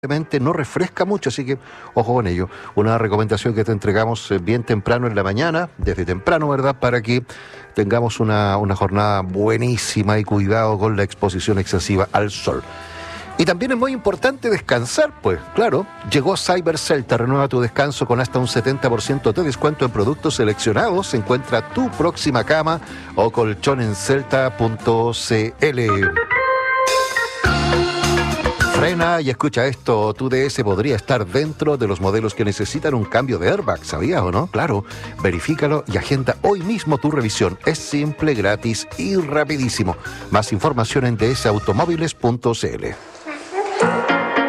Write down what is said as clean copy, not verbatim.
no refresca mucho, así que ojo con ello. Una recomendación que te entregamos bien temprano en la mañana, desde temprano, ¿verdad? Para que tengamos una jornada buenísima y cuidado con la exposición excesiva al sol. Y también es muy importante descansar, pues, claro. Llegó CyberCell, te renueva tu descanso con hasta un 70% de descuento en productos seleccionados. Encuentra tu próxima cama o colchón en celta.cl. Frena y escucha esto, tu DS podría estar dentro de los modelos que necesitan un cambio de airbag, ¿sabías o no? Claro, verifícalo y agenda hoy mismo tu revisión. Es simple, gratis y rapidísimo. Más información en dsautomóviles.cl.